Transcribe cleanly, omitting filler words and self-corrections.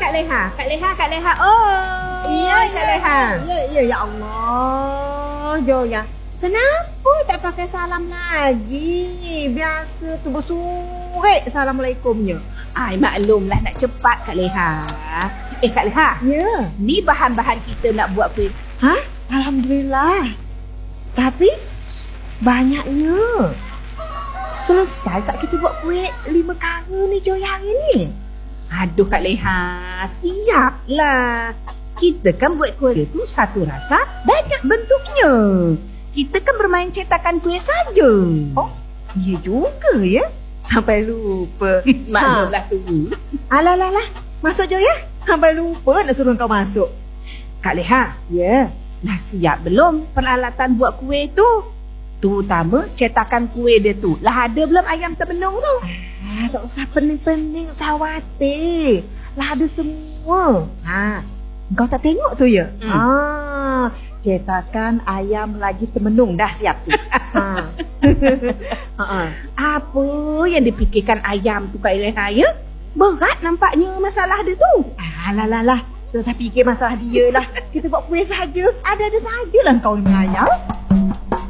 Kak Leha. Kak Leha. Oh. Iya, Kak Leha. Ya, ya Allah. Joya. Kenapa tak pakai salam lagi? Biasa tu bersurik assalamualaikumnya. Maklumlah nak cepat Kak Leha. Kak Leha. Ya. Ni bahan-bahan kita nak buat kuih. Alhamdulillah. Tapi banyaknya. Selesai tak kita buat kuih 5 kara ni Joya hari ni? Aduh Kak Leha, siaplah. Kita kan buat kuih tu satu rasa, banyak bentuknya. Kita kan bermain cetakan kuih saja. Oh, iya juga ya. Sampai lupa. Maklumlah tu. Alah. Masuk Joya. Sampai lupa nak suruh kau masuk. Kak Leha, Ya. dah siap belum peralatan buat kuih tu? Terutama cetakan kuih dia tu. Lah ada belum ayam tebenung tu? Tak usah pening-pening, tak usah khawatir. Lah ada semua. Kau tak tengok tu ya? Cetakan ayam lagi termenung dah siap tu. Apa yang dipikirkan ayam tu Kak Leha ya? Berat nampaknya masalah dia tu. Alah. Tak usah fikir masalah dia lah. Kita buat kuih saja. Ada sajalah kau dengan ayam.